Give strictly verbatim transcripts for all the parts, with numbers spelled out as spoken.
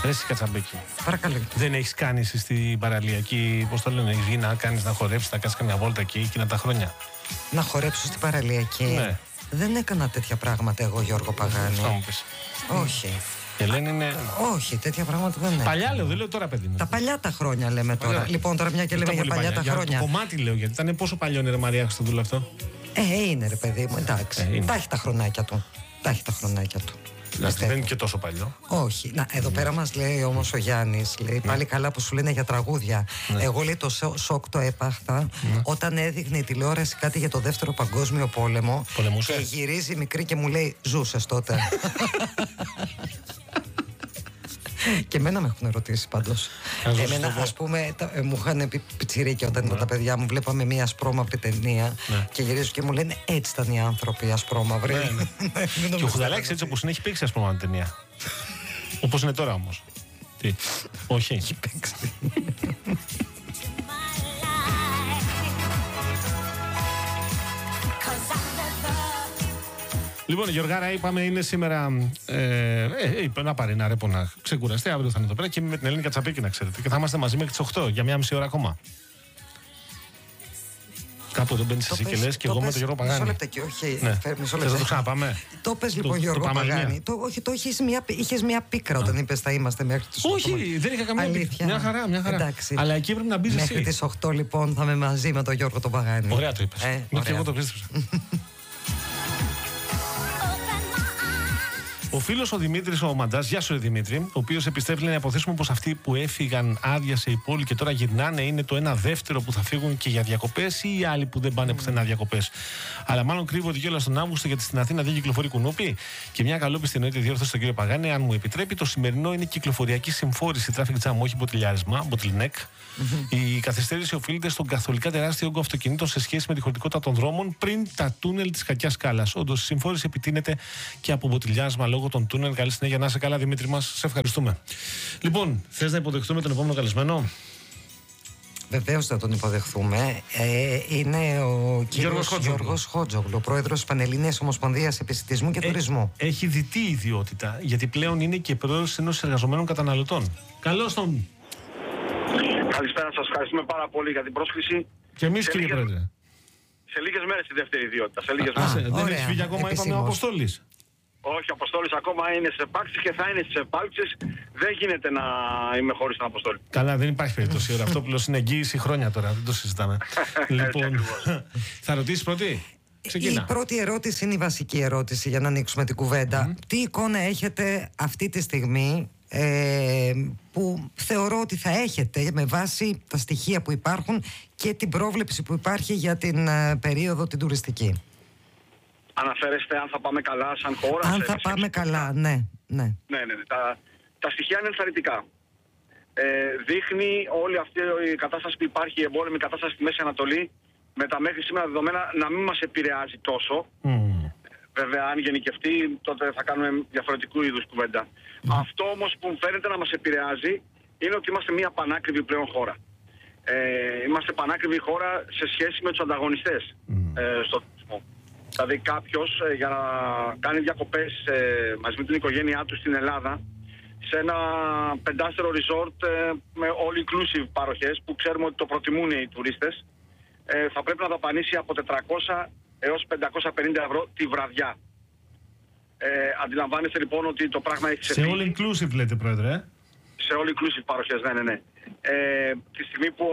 Ρε εσύ Κατσαμπέκη. Παρακαλώ. Δεν έχεις κάνει εσύ στην παραλιακή, πώς το λένε, γη να κάνεις, να χορέψεις, να κάνεις καμιά βόλτα εκεί εκείνα τα χρόνια? Να χορέψω στην παραλιακή. Ναι. Δεν έκανα τέτοια πράγματα εγώ, Γιώργο Παγάνη. Θα μου πεις. Όχι. Η Ελένη είναι. Όχι, τέτοια πράγματα δεν είναι. Παλιά λέω, δεν λέω τώρα, παιδί μου. Τα παλιά τα χρόνια λέμε τώρα. Παλιά. Λοιπόν, τώρα μια και λέμε για παλιά, παλιά τα χρόνια. Το κομμάτι λέω, γιατί ήταν πόσο παλιό είναι, ρε Μαρία Χριστοδούλου αυτό? Ε, είναι ρε παιδί μου, εντάξει. Ε, τα έχει τα χρονάκια του. Τα έχει τα χρονάκια του. Δηλαδή δεν είναι και τόσο παλιό. Όχι. Να, εδώ mm. πέρα μας λέει όμως ο Γιάννης, λέει mm. πάλι καλά που σου λένε για τραγούδια. Mm. Εγώ λέει το σοκ το έπαχτα mm. όταν έδειχνε η τηλεόραση κάτι για το δεύτερο παγκόσμιο πόλεμο. Πολεμούσε. Και γυρίζει μικρή και μου λέει ζούσες τότε. Και εμένα με έχουν ρωτήσει πάντως. Εμένα, ας πούμε, τα, ε, μου είχαν πει πιτσιρίκι όταν ήταν τα παιδιά μου. Βλέπαμε μια ασπρόμαυρη ταινία ναι. και γυρίζω και μου λένε έτσι ήταν οι άνθρωποι ασπρόμαυροι. Ναι, ναι. Και ο Χουδαλάκης έτσι όπως είναι έχει παίξει ασπρόμαυρη ταινία. Όπως είναι τώρα όμως. Τι, όχι. Έχει παίξει. Λοιπόν, Γιωργάρα, είπαμε είναι σήμερα. Ε, ε, είπε να πάρει ένα ρέπο να ξεκουραστεί. Αύριο θα είναι εδώ πέρα και με την Ελένη Κατσαπέκη, να ξέρετε. Και θα είμαστε μαζί μέχρι τις οκτώ για μία μισή ώρα ακόμα. Κάπου εδώ μπαίνεις εσύ και λες και εγώ με τον Γιώργο Παγάνη. Μισό λεπτό και όχι. Ναι. Μισό λεπτό. Θα το ξαναπάμε. Το πες λοιπόν, Γιώργο Παγάνη. Το, όχι, το είχες μια, είχες μια πίκρα όταν είπες θα είμαστε μέχρι τις οκτώ. Όχι, δεν είχα καμία πίκρα. Μια χαρά, μια χαρά. Εντάξει. Αλλά εκεί πρέπει να μπεις εσύ. Μέχρι τις οκτώ λοιπόν θα είμαι μαζί με τον Γιώργο τον Παγάνη. Ωραία το είπες. Ε, και εγώ το πίστεψα. Ο φίλος ο Δημήτρης ο Μαντάς, γεια σου ρε Δημήτρη, ο οποίος επιστρέφει να υποθέσουμε πως αυτοί που έφυγαν άδειασε η πόλη και τώρα γυρνάνε είναι το ένα δεύτερο που θα φύγουν και για διακοπές ή οι άλλοι που δεν πάνε πουθενά διακοπές. Αλλά μάλλον κρύβονται κιόλας τον Αύγουστο γιατί στην Αθήνα δεν κυκλοφορεί κουνούπι. Και μια καλόπιστη εννοείται διόρθωση στον κύριο Παγάνη, αν μου επιτρέπει, το σημερινό είναι κυκλοφοριακή συμφόρηση, traffic jam, όχι μποτιλιάρισμα, bottleneck. Mm-hmm. Η καθυστέρηση οφείλεται στον καθολικά τεράστιο όγκο αυτοκινήτων σε σχέση με τη χωρητικότητα των δρόμων πριν τα τούνελ της Κακιάς Σκάλας. Όντως, η συμφόρηση επιτείνεται και από μποτιλιάρισμα λόγω των τούνελ. Καλή συνέχεια, να είσαι καλά, Δημήτρη μας. Σε ευχαριστούμε. Λοιπόν, θες να υποδεχτούμε τον επόμενο καλεσμένο? Βεβαίως θα τον υποδεχθούμε. Ε, είναι ο κύριος Γιώργος Χότζογλου, πρόεδρος της Πανελλήνιας Ομοσπονδίας Επισιτισμού και ε, Τουρισμού. Έχει διτή ιδιότητα, γιατί πλέον είναι και πρόεδρος της Ένωσης Εργαζομένων Καταναλωτών. Καλώς τον. Καλησπέρα σας, ευχαριστούμε πάρα πολύ για την πρόσκληση. Και εμείς, κύριε λίγες... Πρόεδρε. Σε λίγες μέρες η δεύτερη ιδιότητα. Σε λίγες Α, μέρες. δεν έχει φύγει ακόμα, είπαμε, ο Αποστόλης. Όχι, ο Αποστόλης ακόμα είναι σε επάλξεις και θα είναι στις επάλξεις. Δεν γίνεται να είμαι χωρίς τον Αποστόλη. Καλά, δεν υπάρχει περίπτωση. Αυτό που είναι εγγύηση χρόνια τώρα, δεν το συζητάμε. Λοιπόν, θα ρωτήσεις πρώτη. Ξεκινά. Η πρώτη ερώτηση είναι η βασική ερώτηση για να ανοίξουμε την κουβέντα. Mm. Τι εικόνα έχετε αυτή τη στιγμή ε, που θεωρώ ότι θα έχετε με βάση τα στοιχεία που υπάρχουν και την πρόβλεψη που υπάρχει για την ε, περίοδο την τουριστική? Αναφέρεστε αν θα πάμε καλά σαν χώρα? Αν σε, θα σε, πάμε σε, καλά, ναι. Ναι, ναι, ναι, ναι. Τα, τα στοιχεία είναι ενθαρρυντικά. Ε, δείχνει όλη αυτή η κατάσταση που υπάρχει, η εμπόλεμη κατάσταση στη Μέση Ανατολή, με τα μέχρι σήμερα δεδομένα να μην μας επηρεάζει τόσο. Mm. Βέβαια, αν γενικευτεί, τότε θα κάνουμε διαφορετικού είδους κουβέντα. Mm. Αυτό όμως που φαίνεται να μας επηρεάζει είναι ότι είμαστε μια πανάκριβη πλέον χώρα. Ε, είμαστε πανάκριβη χώρα σε σχέση με τους ανταγωνιστές mm. ε, στον τουρισμό. Δηλαδή κάποιος ε, για να κάνει διακοπές ε, μαζί με την οικογένειά του στην Ελλάδα σε ένα πεντάστερο resort ε, με all inclusive παροχές που ξέρουμε ότι το προτιμούν οι τουρίστες, ε, θα πρέπει να δαπανίσει από τετρακόσια έως πεντακόσια πενήντα ευρώ τη βραδιά. Ε, αντιλαμβάνεστε λοιπόν ότι το πράγμα έχει σε all inclusive λέτε, Πρόεδρε. Σε all inclusive παροχές, ναι, ναι, ναι. Ε, τη στιγμή που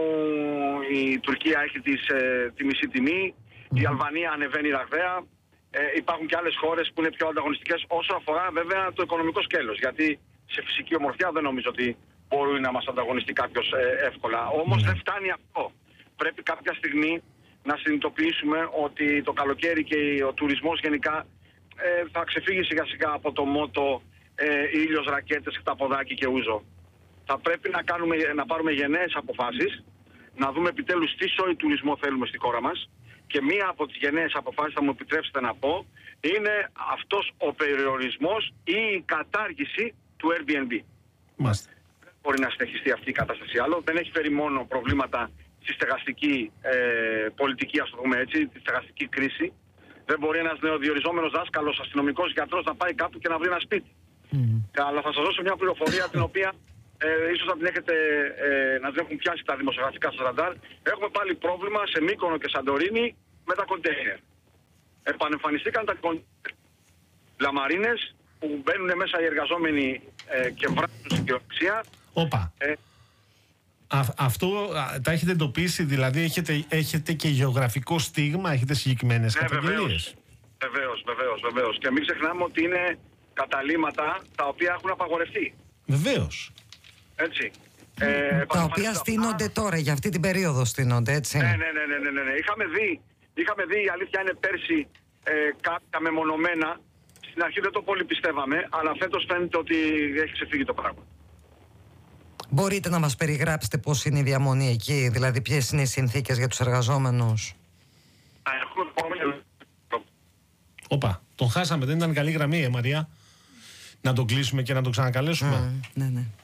η Τουρκία έχει τις, ε, τη μισή τιμή, mm-hmm. η Αλβανία ανεβαίνει ραγδαία, ε, υπάρχουν και άλλες χώρες που είναι πιο ανταγωνιστικές όσο αφορά βέβαια το οικονομικό σκέλος. Γιατί σε φυσική ομορφιά δεν νομίζω ότι μπορεί να μας ανταγωνιστεί κάποιος ε, εύκολα. Όμως mm-hmm. δεν φτάνει αυτό. Πρέπει κάποια στιγμή να συνειδητοποιήσουμε ότι το καλοκαίρι και ο τουρισμός γενικά ε, θα ξεφύγει σιγά σιγά από το μότο ε, ήλιος, ρακέτες, χταποδάκι και ούζο. Θα πρέπει να, κάνουμε, να πάρουμε γενναίες αποφάσεις, να δούμε επιτέλους τι σόι τουρισμό θέλουμε στη χώρα μας, και μία από τις γενναίες αποφάσεις, θα μου επιτρέψετε να πω, είναι αυτός ο περιορισμός ή η κατάργηση του Airbnb. Μάλιστα. Δεν μπορεί να συνεχιστεί αυτή η κατάσταση άλλο. Δεν έχει φέρει μόνο προβλήματα στη στεγαστική ε, πολιτική, ας το πούμε έτσι, τη στεγαστική κρίση. Δεν μπορεί ένας νεοδιοριζόμενος δάσκαλος, αστυνομικός, γιατρός να πάει κάπου και να βρει ένα σπίτι. Mm. Αλλά θα σας δώσω μια πληροφορία την οποία ε, ίσως να την, έχετε, ε, να την έχουν πιάσει τα δημοσιογραφικά σας ραντάρ. Έχουμε πάλι πρόβλημα σε Μύκονο και Σαντορίνη με τα κοντέινερ. Επανεμφανιστήκαν τα κοντέινερ λαμαρίνες που μπαίνουν μέσα οι εργαζόμενοι ε, και βράζουν στην κυριολεξία. Όπα. Ε, Α, αυτό α, τα έχετε εντοπίσει, δηλαδή έχετε, έχετε και γεωγραφικό στίγμα, έχετε συγκεκριμένες ναι, καταγγελίες? Βεβαίως, βεβαίως, βεβαίως. Και μην ξεχνάμε ότι είναι καταλύματα τα οποία έχουν απαγορευτεί. Βεβαίως. Έτσι. Ε, τα οποία στείνονται α... τώρα, για αυτή την περίοδο στείνονται, έτσι. Ναι, ναι, ναι, ναι, ναι, ναι. Είχαμε δει, είχαμε δει, η αλήθεια είναι πέρσι ε, κάποια μεμονωμένα. Στην αρχή δεν το πολύ πιστεύαμε, αλλά φέτος φαίνεται ότι έχει ξεφύγει το πράγμα. Μπορείτε να μας περιγράψετε πώς είναι η διαμονή εκεί, δηλαδή ποιες είναι οι συνθήκες για τους εργαζόμενους? Όπα, τον χάσαμε, δεν ήταν καλή γραμμή, ε, Μαρία. Να τον κλείσουμε και να τον ξανακαλέσουμε. Mm, ναι, ναι.